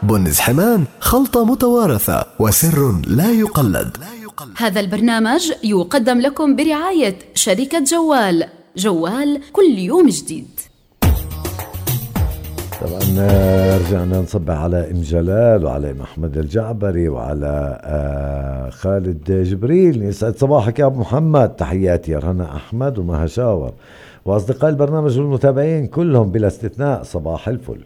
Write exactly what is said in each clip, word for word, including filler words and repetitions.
بنز حمان، خلطة متوارثة وسر لا يقلد. هذا البرنامج يقدم لكم برعاية شركة جوال. جوال كل يوم جديد. طبعا رجعنا نصبح على ام جلال وعلى محمد الجعبري وعلى آه خالد جبريل. يسعد صباحك يا ابو محمد. تحياتي يا رنا احمد ومها شاور واصدقاء البرنامج والمتابعين كلهم بلا استثناء، صباح الفل.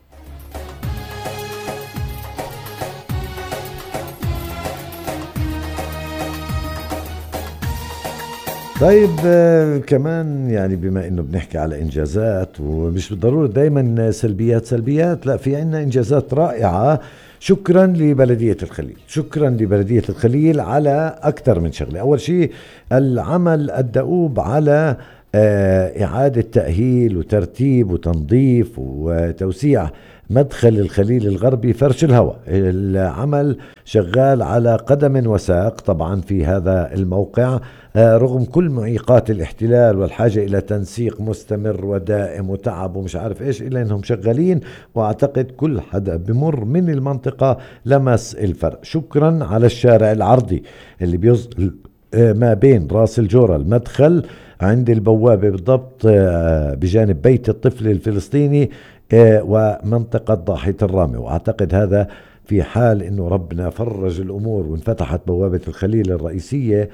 طيب آه كمان يعني بما انه بنحكي على انجازات، ومش بالضرورة دايما سلبيات سلبيات، لا، في عنا انجازات رائعة. شكرا لبلدية الخليل، شكرا لبلدية الخليل على اكثر من شغلة. اول شيء العمل الدؤوب على آه اعادة تأهيل وترتيب وتنظيف وتوسيع مدخل الخليل الغربي فرش الهواء. العمل شغال على قدم وساق طبعا في هذا الموقع، رغم كل معيقات الاحتلال والحاجة إلى تنسيق مستمر ودائم وتعب ومش عارف إيش، إلا أنهم شغالين. وأعتقد كل حدا بمر من المنطقة لمس الفرق. شكرا على الشارع العرضي اللي بيوصل ما بين راس الجورة المدخل عند البوابة بالضبط بجانب بيت الطفل الفلسطيني ومنطقة ضاحية الرامي. وأعتقد هذا في حال أنه ربنا فرج الأمور وانفتحت بوابة الخليل الرئيسية،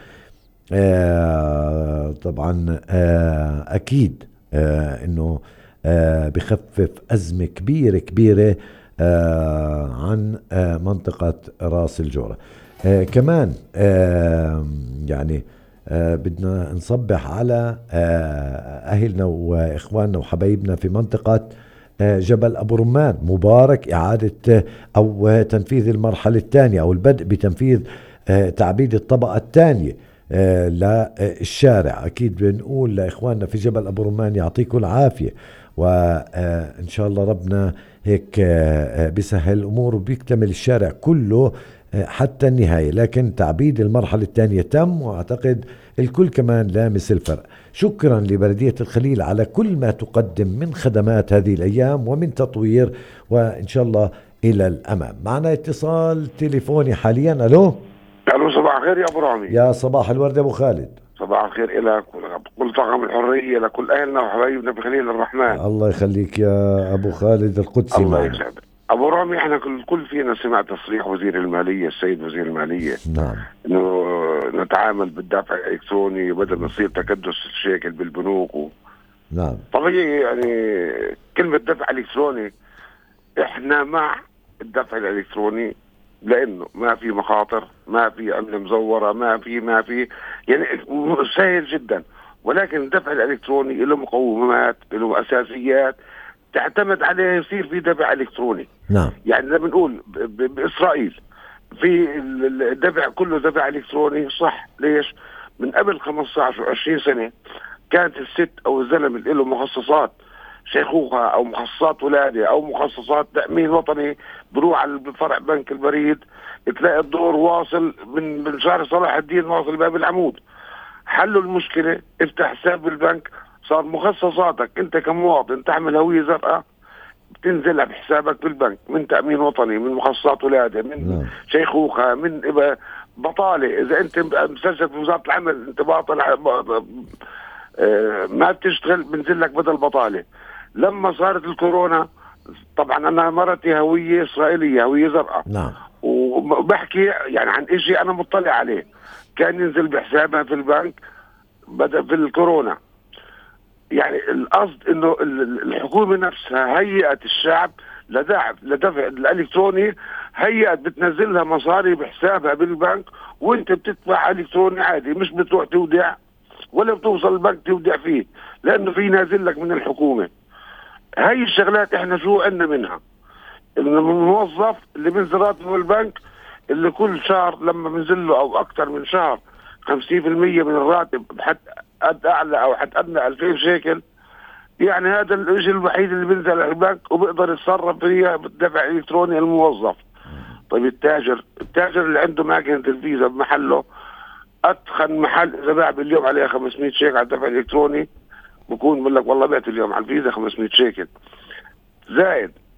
آه طبعا آه أكيد آه أنه آه بخفف أزمة كبيرة كبيرة آه عن آه منطقة راس الجورة. آه كمان آه يعني آه بدنا نصبح على آه أهلنا وإخواننا وحبايبنا في منطقة جبل أبو رمان. مبارك إعادة أو تنفيذ المرحلة الثانية أو البدء بتنفيذ تعبيد الطبقة الثانية للشارع. أكيد بنقول لإخواننا في جبل أبو رمان يعطيكم العافية، وإن شاء الله ربنا هيك بيسهل الأمور وبيكتمل الشارع كله حتى النهاية. لكن تعبيد المرحلة الثانية تم، وأعتقد الكل كمان لامس الفرق. شكرا لبلدية الخليل على كل ما تقدم من خدمات هذه الأيام ومن تطوير، وإن شااء الله إلى الأمام. معنا اتصال تليفوني حاليا. ألو ألو، صباح الخير يا أبو رامي. يا صباح الورد أبو خالد. صباح الخير إلك كل طاقم الحرية، لكل أهلنا وحبايبنا بخليل الرحمن. الله يخليك يا أبو خالد القدسي. الله يسعدك أبو رامي. احنا كل, كل فينا سمع تصريح وزير المالية السيد وزير المالية، نعم، انه نتعامل بالدفع الالكتروني بدل ما يصير تكدس الشيكل بالبنوك و... نعم. طبيعي يعني كلمة دفع الكتروني، احنا مع الدفع الالكتروني لانه ما في مخاطر، ما في عملة مزورة، ما في ما في يعني سهل جدا. ولكن الدفع الالكتروني له مقومات، له اساسيات تعتمد عليه يصير في دفع الكتروني. نعم. يعني لما بنقول باسرائيل في الدفع كله دفع الكتروني، صح؟ ليش؟ من قبل خمسة عشر وعشرين سنة كانت الست او الزلمه اللي له مخصصات شيخوخه او مخصصات ولاده او مخصصات تامين وطني بروح على فرع بنك البريد، تلاقي الدور واصل من من شارع صلاح الدين واصل باب العمود. حلوا المشكله، افتح حساب بالبنك، صار مخصصاتك انت كمواطن تحمل هويه زرقاء بتنزلها بحسابك بالبنك، من تأمين وطني، من مخصصات ولادة، من نعم. شيخوخة، من بطالة. إذا أنت مسجل في وزارة العمل أنت باطل ما بتشتغل بنزل لك بدل بطالة. لما صارت الكورونا طبعا أنا مرتي هوية إسرائيلية، هوية زرقاء، نعم، وبحكي يعني عن إشي أنا مطلع عليه، كان ينزل بحسابها في البنك بدأ في الكورونا. يعني القصد انه الحكومة نفسها هيئت الشعب لدفع لدفع الالكتروني، هيئت بتنزلها مصاري بحسابها بالبنك وانت بتدفع الكتروني عادي، مش بتروح تودع ولا بتوصل البنك تودع فيه، لانه في نازل لك من الحكومة. هاي الشغلات احنا شو عندنا منها؟ الموظف اللي بينزل راتبه البنك اللي كل شهر لما بنزل له او اكثر من شهر خمسين بالمية من الراتب حتى قد اعلى او حتى ادنى ألفين شيكل، يعني هذا الشيء الوحيد اللي بينزل على البنك وبيقدر يتصرف فيها بالدفع الالكتروني الموظف. طيب التاجر التاجر اللي عنده ماكينة الفيزا بمحله، اتخن محل اذا باع باليوم عليها خمسمية شيكل على الدفع الالكتروني بكون بقول لك والله بعت اليوم على الفيزا خمسمية شيكل. زائد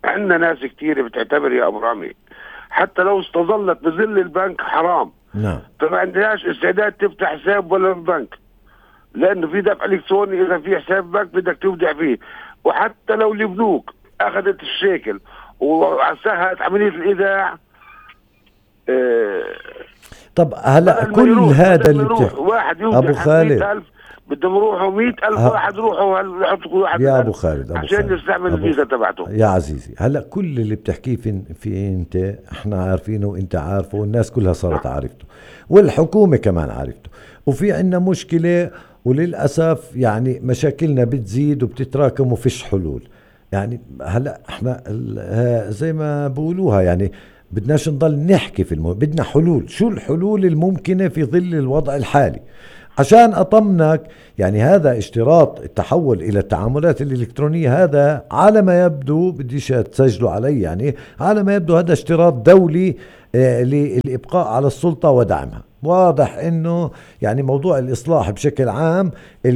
عندنا ناس كتير بتعتبر يا ابو رامي حتى لو استظلت بظل البنك حرام. نعم. فما عندهاش استعداد تفتح حساب ولا بنك، لانه في دفع الكتروني، اذا في حساب بنك بدك تودع فيه. وحتى لو البنوك اخذت الشيكل وسهلت عمليه الايداع، اه طب هلا كل هذا اللي بتحكي واحد ابو خالد بدهم يروحوا مئة ألف واحد يروحوا يحطوا واحد يا ابو خالد أبو عشان خالد. يستعمل الفيزا تبعته. يا عزيزي هلا كل اللي بتحكيه في, في انت احنا عارفينه وانت عارفه والناس كلها صارت عارفته والحكومه كمان عارفته، وفي عندنا مشكله وللاسف يعني مشاكلنا بتزيد وبتتراكم وفيش حلول. يعني هلا احنا زي ما بقولوها يعني بدناش نضل نحكي في المو... بدنا حلول. شو الحلول الممكنة في ظل الوضع الحالي؟ عشان أطمنك يعني هذا اشتراط التحول إلى التعاملات الإلكترونية، هذا على ما يبدو بديش تسجلوا علي، يعني على ما يبدو هذا اشتراط دولي آه للإبقاء على السلطة ودعمها. واضح إنه يعني موضوع الإصلاح بشكل عام